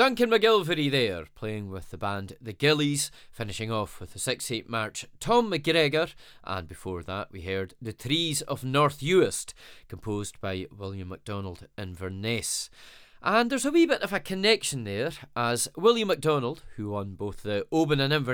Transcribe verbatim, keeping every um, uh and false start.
Duncan McGilvery there, playing with the band The Gillies, finishing off with the six eight march Tom McGregor, and before that we heard The Trees of North Uist, composed by William MacDonald Inverness. And there's a wee bit of a connection there, as William MacDonald, who won both the Oban and Inverness